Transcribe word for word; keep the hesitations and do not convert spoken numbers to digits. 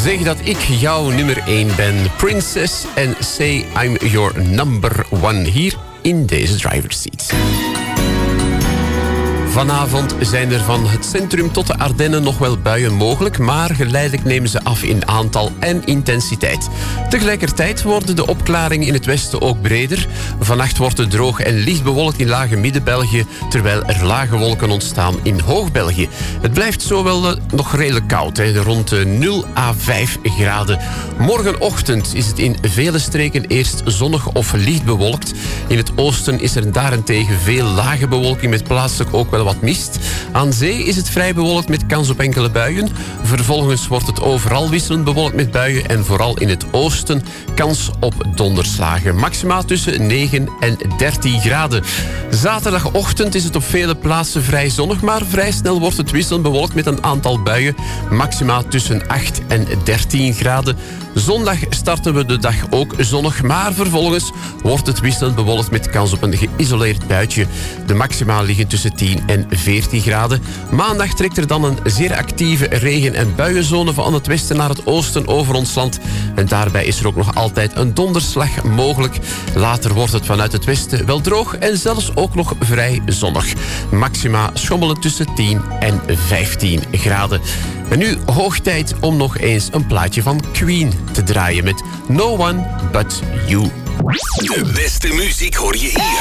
Zeg dat ik jouw nummer één ben. Princess en Say I'm Your Number One. Hier in deze driver's seat. Vanavond zijn er van het centrum tot de Ardennen nog wel buien mogelijk, maar geleidelijk nemen ze af in aantal en intensiteit. Tegelijkertijd worden de opklaringen in het westen ook breder. Vannacht wordt het droog en licht bewolkt in lage Midden-België, terwijl er lage wolken ontstaan in Hoog-België. Het blijft zo wel uh, nog redelijk koud, hè, rond de nul à vijf graden. Morgenochtend is het in vele streken eerst zonnig of licht bewolkt. In het oosten is er daarentegen veel lage bewolking met plaatselijk ook wel wat mist. Aan zee is het vrij bewolkt met kans op enkele buien. Vervolgens wordt het overal wisselend bewolkt met buien en vooral in het oosten kans op donderslagen. Maxima tussen negen en dertien graden. Zaterdagochtend is het op vele plaatsen vrij zonnig, maar vrij snel wordt het wisselend bewolkt met een aantal buien. Maxima tussen acht en dertien graden. Zondag starten we de dag ook zonnig, maar vervolgens wordt het wisselend bewolkt met kans op een geïsoleerd buitje. De maxima liggen tussen tien en veertien graden. Maandag trekt er dan een zeer actieve regen- en buienzone van het westen naar het oosten over ons land. En daarbij is er ook nog altijd een donderslag mogelijk. Later wordt het vanuit het westen wel droog en zelfs ook nog vrij zonnig. Maxima schommelen tussen tien en vijftien graden. En nu hoog tijd om nog eens een plaatje van Queen te draaien met No One But You. De beste muziek hoor je hier.